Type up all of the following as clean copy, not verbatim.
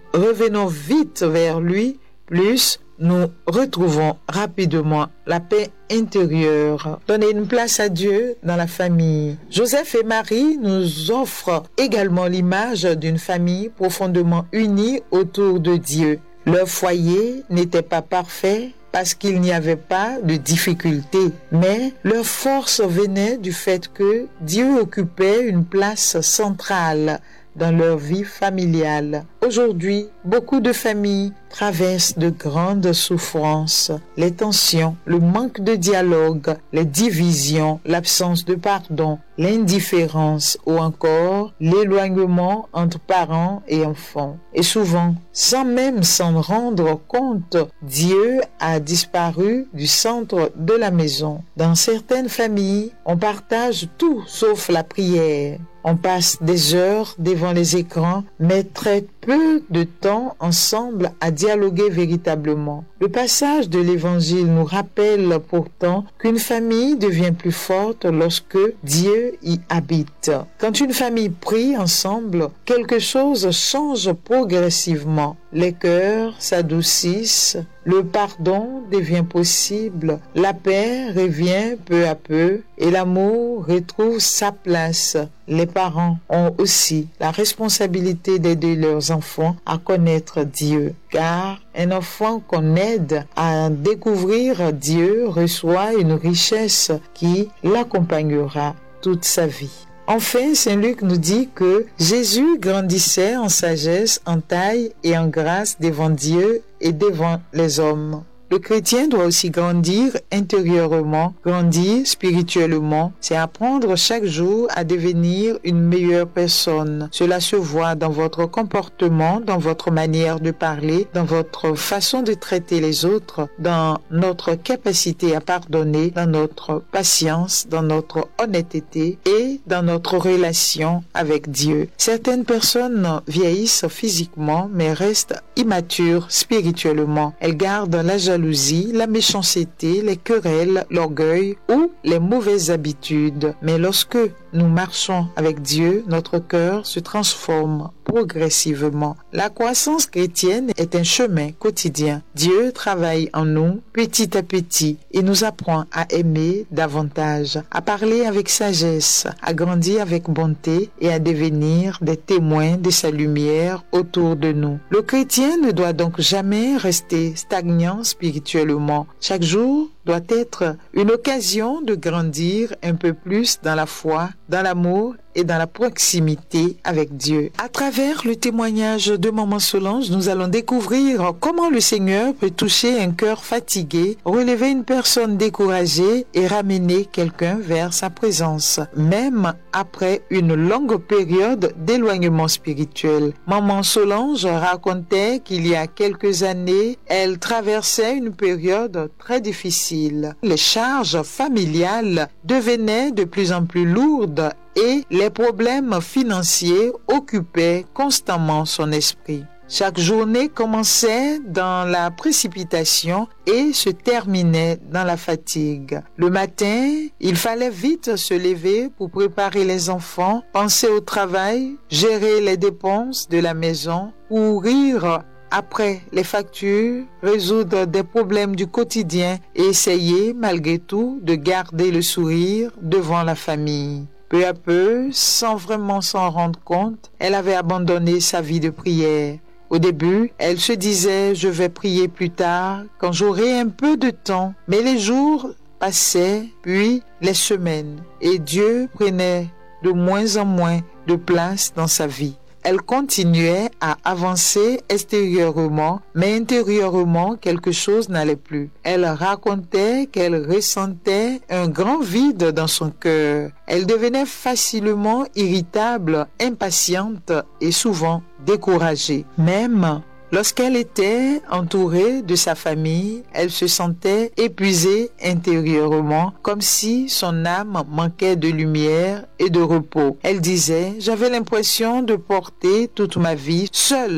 revenons vite vers lui, plus nous retrouvons rapidement la paix intérieure. Donnez une place à Dieu dans la famille. Joseph et Marie nous offrent également l'image d'une famille profondément unie autour de Dieu. Leur foyer n'était pas parfait parce qu'il n'y avait pas de difficultés, mais leur force venait du fait que Dieu occupait une place centrale dans leur vie familiale. Aujourd'hui, beaucoup de familles traversent de grandes souffrances, les tensions, le manque de dialogue, les divisions, l'absence de pardon, l'indifférence ou encore l'éloignement entre parents et enfants. Et souvent, sans même s'en rendre compte, Dieu a disparu du centre de la maison. Dans certaines familles, on partage tout sauf la prière. On passe des heures devant les écrans, mais très peu de temps ensemble à dialoguer véritablement. Le passage de l'Évangile nous rappelle pourtant qu'une famille devient plus forte lorsque Dieu y habite. Quand une famille prie ensemble, quelque chose change progressivement. Les cœurs s'adoucissent, le pardon devient possible, la paix revient peu à peu et l'amour retrouve sa place. Les parents ont aussi la responsabilité d'aider leurs enfants à connaître Dieu, car un enfant qu'on aide à découvrir Dieu reçoit une richesse qui l'accompagnera toute sa vie. Enfin, Saint Luc nous dit que Jésus grandissait en sagesse, en taille et en grâce devant Dieu et devant les hommes. Le chrétien doit aussi grandir intérieurement, grandir spirituellement. C'est apprendre chaque jour à devenir une meilleure personne. Cela se voit dans votre comportement, dans votre manière de parler, dans votre façon de traiter les autres, dans notre capacité à pardonner, dans notre patience, dans notre honnêteté et dans notre relation avec Dieu. Certaines personnes vieillissent physiquement mais restent immatures spirituellement. Elles gardent la jalousie, la méchanceté, les querelles, l'orgueil ou les mauvaises habitudes. Mais lorsque nous marchons avec Dieu, notre cœur se transforme progressivement. La croissance chrétienne est un chemin quotidien. Dieu travaille en nous petit à petit et nous apprend à aimer davantage, à parler avec sagesse, à grandir avec bonté et à devenir des témoins de sa lumière autour de nous. Le chrétien ne doit donc jamais rester stagnant spirituellement. Chaque jour doit être une occasion de grandir un peu plus dans la foi, dans l'amour et dans la proximité avec Dieu. À travers le témoignage de Maman Solange, nous allons découvrir comment le Seigneur peut toucher un cœur fatigué, relever une personne découragée et ramener quelqu'un vers sa présence, même après une longue période d'éloignement spirituel. Maman Solange racontait qu'il y a quelques années, elle traversait une période très difficile. Les charges familiales devenaient de plus en plus lourdes et les problèmes financiers occupaient constamment son esprit. Chaque journée commençait dans la précipitation et se terminait dans la fatigue. Le matin, il fallait vite se lever pour préparer les enfants, penser au travail, gérer les dépenses de la maison, courir après les factures, résoudre des problèmes du quotidien et essayer malgré tout de garder le sourire devant la famille. Peu à peu, sans vraiment s'en rendre compte, elle avait abandonné sa vie de prière. Au début, elle se disait « je vais prier plus tard, quand j'aurai un peu de temps ». Mais les jours passaient, puis les semaines, et Dieu prenait de moins en moins de place dans sa vie. Elle continuait à avancer extérieurement, mais intérieurement, quelque chose n'allait plus. Elle racontait qu'elle ressentait un grand vide dans son cœur. Elle devenait facilement irritable, impatiente et souvent découragée. Même lorsqu'elle était entourée de sa famille, elle se sentait épuisée intérieurement, comme si son âme manquait de lumière et de repos. Elle disait « J'avais l'impression de porter toute ma vie seule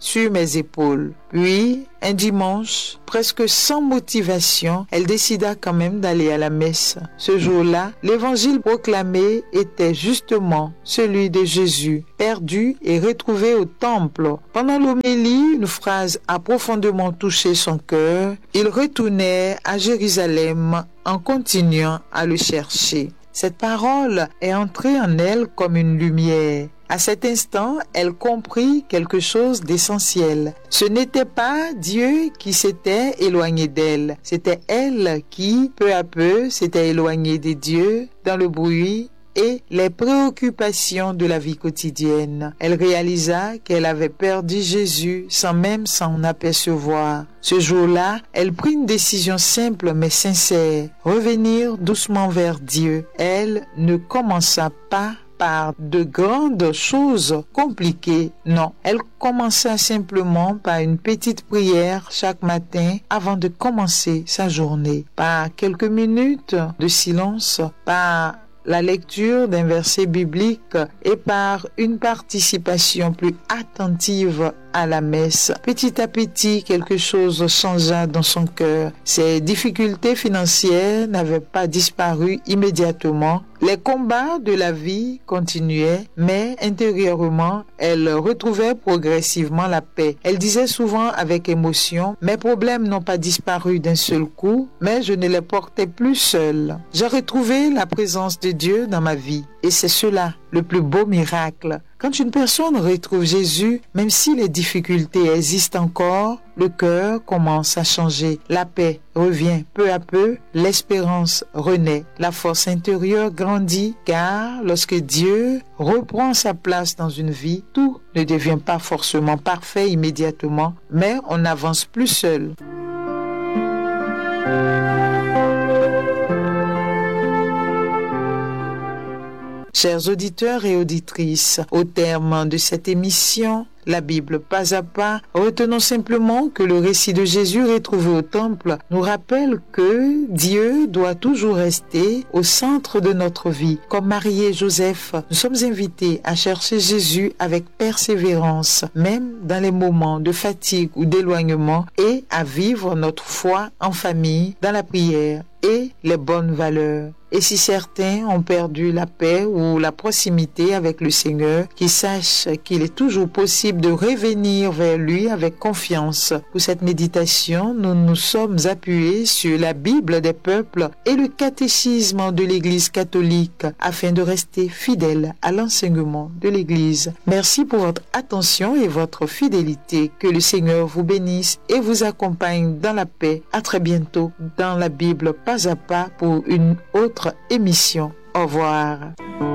sur mes épaules. Puis, un dimanche, presque sans motivation, elle décida quand même d'aller à la messe. Ce jour-là, l'évangile proclamé était justement celui de Jésus, perdu et retrouvé au temple. Pendant l'homélie, une phrase a profondément touché son cœur. Il retournait à Jérusalem en continuant à le chercher. Cette parole est entrée en elle comme une lumière. À cet instant, elle comprit quelque chose d'essentiel. Ce n'était pas Dieu qui s'était éloigné d'elle, c'était elle qui, peu à peu, s'était éloignée de Dieu dans le bruit et les préoccupations de la vie quotidienne. Elle réalisa qu'elle avait perdu Jésus sans même s'en apercevoir. Ce jour-là, elle prit une décision simple mais sincère, revenir doucement vers Dieu. Elle ne commença pas par de grandes choses compliquées. Non, elle commença simplement par une petite prière chaque matin avant de commencer sa journée, par quelques minutes de silence, par la lecture d'un verset biblique et par une participation plus attentive à la messe. Petit à petit, quelque chose changea dans son cœur. Ses difficultés financières n'avaient pas disparu immédiatement. Les combats de la vie continuaient, mais intérieurement, elle retrouvait progressivement la paix. Elle disait souvent avec émotion, « Mes problèmes n'ont pas disparu d'un seul coup, mais je ne les portais plus seule. J'ai retrouvé la présence de Dieu dans ma vie. » Et c'est cela, le plus beau miracle. Quand une personne retrouve Jésus, même si les difficultés existent encore, le cœur commence à changer. La paix revient peu à peu, l'espérance renaît. La force intérieure grandit, car lorsque Dieu reprend sa place dans une vie, tout ne devient pas forcément parfait immédiatement, mais on n'avance plus seul. Chers auditeurs et auditrices, au terme de cette émission, la Bible pas à pas, retenons simplement que le récit de Jésus retrouvé au temple nous rappelle que Dieu doit toujours rester au centre de notre vie. Comme Marie et Joseph, nous sommes invités à chercher Jésus avec persévérance, même dans les moments de fatigue ou d'éloignement, et à vivre notre foi en famille, dans la prière et les bonnes valeurs. Et si certains ont perdu la paix ou la proximité avec le Seigneur, qu'ils sachent qu'il est toujours possible de revenir vers lui avec confiance. Pour cette méditation, nous nous sommes appuyés sur la Bible des peuples et le catéchisme de l'Église catholique afin de rester fidèles à l'enseignement de l'Église. Merci pour votre attention et votre fidélité. Que le Seigneur vous bénisse et vous accompagne dans la paix. À très bientôt dans la Bible pas à pas pour une autre émission. Au revoir.